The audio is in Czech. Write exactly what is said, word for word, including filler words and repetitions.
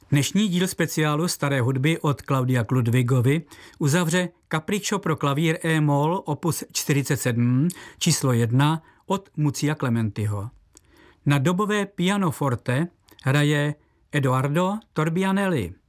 Dnešní díl speciálu staré hudby od Claudia Ludwigovi uzavře Capriccio pro klavír E-moll opus čtyřicet sedm číslo jedna od Muzia Clementiho. Na dobové pianoforte hraje Edoardo Torbianelli.